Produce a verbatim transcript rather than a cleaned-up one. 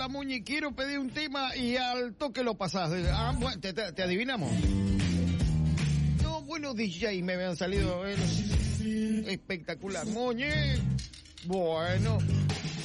hola Muñi, quiero pedir un tema y al toque lo pasás. Ah, bueno, te, te, te adivinamos. No, bueno, D J me habían salido eh, espectacular. Muñi, bueno,